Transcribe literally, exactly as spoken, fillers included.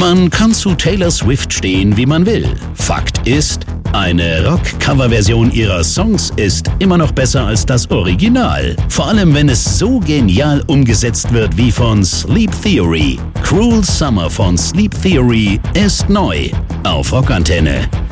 Man kann zu Taylor Swift stehen, wie man will. Fakt ist, eine Rock-Cover-Version ihrer Songs ist immer noch besser als das Original. Vor allem, wenn es so genial umgesetzt wird wie von Sleep Theory. Cruel Summer von Sleep Theory ist neu auf Rockantenne.